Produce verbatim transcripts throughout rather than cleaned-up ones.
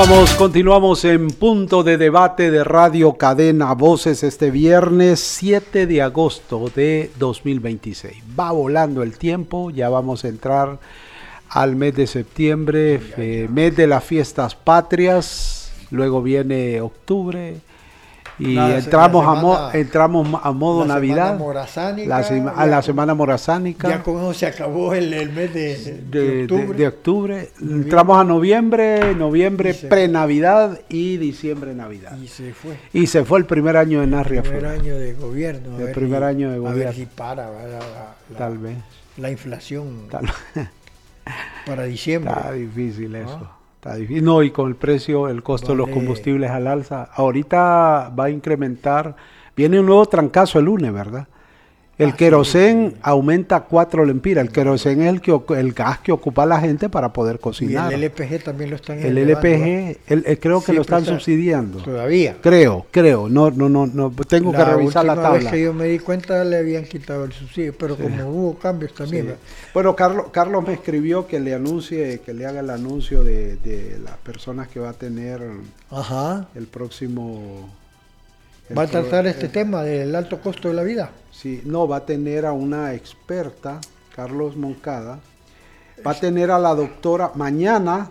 Vamos, continuamos en Punto de Debate de Radio Cadena Voces este viernes siete de agosto de dos mil veintiséis. Va volando el tiempo, ya vamos a entrar al mes de septiembre, eh, mes de las fiestas patrias, luego viene octubre y la, entramos, la semana, a mo, entramos a modo la Navidad, la, sema, a la semana morazánica. Ya con eso se acabó el, el mes de, de, de octubre. De, de octubre. Entramos a noviembre, noviembre pre-Navidad y diciembre Navidad. Y se fue. Y se fue el primer año de Narria. El primer año de gobierno. El primer si, año de gobierno. A ver si para la, la, Tal vez. La inflación Tal vez. Para diciembre. Está difícil eso. ¿Ah? Está difícil. No, y con el precio, el costo vale. de los combustibles al alza. Ahorita va a incrementar. Viene un nuevo trancazo el lunes, ¿verdad? El ah, querosén sí, sí. aumenta cuatro lempiras. El querosén es el, que, el gas que ocupa la gente para poder cocinar. Y el L P G también lo están El L P G, el, el, creo que sí, lo están está, subsidiando. Todavía. Creo, creo. No, no, no, no. Tengo la que revisar la tabla. La última vez que yo me di cuenta le habían quitado el subsidio, pero sí. como hubo cambios también. Sí. Bueno, Carlos, Carlos me escribió que le anuncie, que le haga el anuncio de, de las personas que va a tener Ajá. el próximo. El ¿Va a tratar el, este el, tema del alto costo de la vida? Sí, no, va a tener a una experta, Carlos Moncada, va a tener a la doctora mañana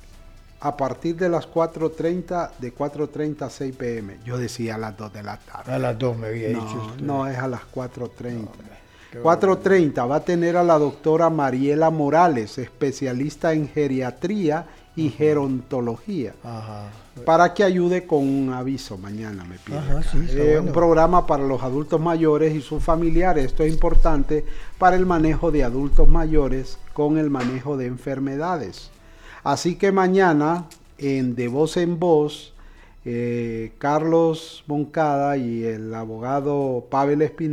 a partir de las cuatro treinta, de cuatro treinta a seis pe eme. Yo decía a las dos de la tarde. A las dos me había no, dicho usted. No, es a las cuatro treinta. No, cuatro treinta va a tener a la doctora Mariela Morales, especialista en geriatría y Ajá. gerontología. Ajá. Para que ayude con un aviso mañana, me pide. Ajá, sí, eh, bueno. Un programa para los adultos mayores y sus familiares. Esto es importante para el manejo de adultos mayores con el manejo de enfermedades. Así que mañana, en De Voz en Voz, eh, Carlos Moncada y el abogado Pavel Espinosa